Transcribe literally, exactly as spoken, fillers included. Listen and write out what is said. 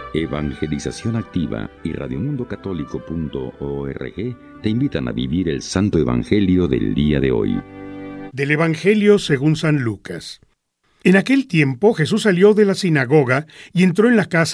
Evangelización Activa y radio mundo católico punto org te invitan a vivir el Santo Evangelio del día de hoy. Del Evangelio según San Lucas. En aquel tiempo Jesús salió de la sinagoga y entró en la casa